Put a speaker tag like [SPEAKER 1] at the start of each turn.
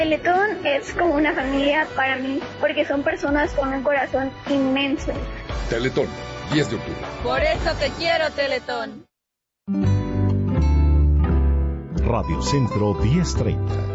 [SPEAKER 1] Teletón es como una familia para mí, porque son personas con un corazón inmenso.
[SPEAKER 2] Teletón, 10 de octubre.
[SPEAKER 3] Por eso te quiero, Teletón.
[SPEAKER 4] Radio Centro 1030.